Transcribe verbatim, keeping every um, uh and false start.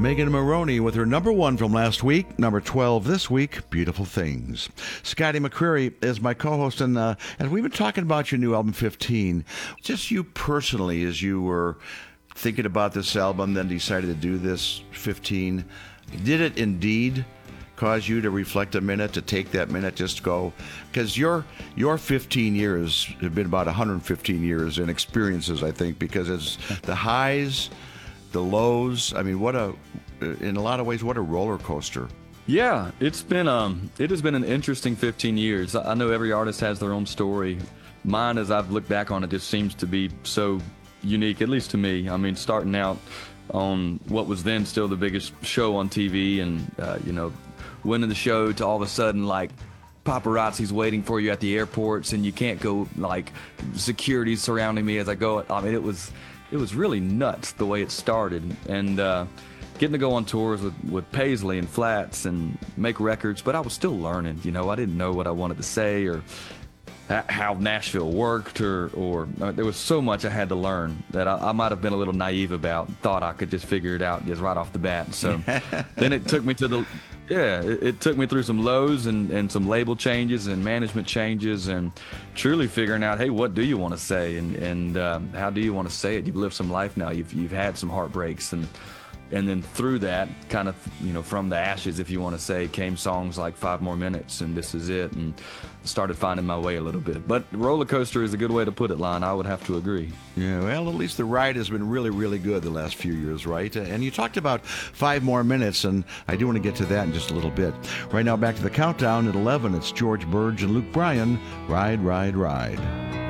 Megan Moroney with her number one from last week, number twelve this week, Beautiful Things. Scotty McCreery is my co-host, and uh, as we've been talking about your new album, fifteen, just you personally, as you were thinking about this album, then decided to do this fifteen, did it indeed cause you to reflect a minute, to take that minute, just go? Because your your fifteen years have been about one hundred fifteen years in experiences, I think, because it's the highs, the lows. I mean, what a, in a lot of ways, what a roller coaster. Yeah, it's been um, it has been an interesting fifteen years. I know every artist has their own story. Mine, as I've looked back on it, just seems to be so unique, at least to me. I mean, starting out on what was then still the biggest show on T V, and uh, you know, winning the show, to all of a sudden, like, paparazzi's waiting for you at the airports, and you can't go, like, security surrounding me as I go. I mean, it was it was really nuts the way it started, and uh, getting to go on tours with, with Paisley and Flats and make records, but I was still learning. You know, I didn't know what I wanted to say or how Nashville worked, or, or uh, there was so much I had to learn that I, I might have been a little naive about, thought I could just figure it out just right off the bat. So then it took me to the, yeah, it, it took me through some lows and, and some label changes and management changes, and truly figuring out, hey, what do you want to say, and, and um, how do you want to say it? You've lived some life now, you've, you've had some heartbreaks, and And then through that, kind of, you know, from the ashes, if you want to say, came songs like Five More Minutes and This Is It, and started finding my way a little bit. But roller coaster is a good way to put it, Lon. I would have to agree. Yeah, well, at least the ride has been really, really good the last few years, right? And you talked about Five More Minutes, and I do want to get to that in just a little bit. Right now, back to the countdown at eleven. It's George Burge and Luke Bryan, Ride, Ride, Ride.